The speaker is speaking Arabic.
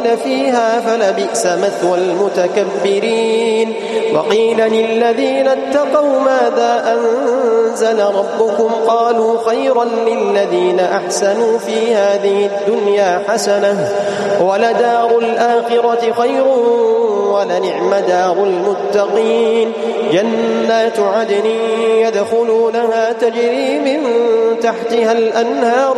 فيها فلبئس مثوى المتكبرين. وقيل للذين اتقوا ماذا أنزل ربكم قالوا خيرا للذين أحسنوا في هذه الدنيا حسنة ولدار الآخرة خير ولنعم دار المتقين. جنات عدن يدخلونها تجري من تحتها الأنهار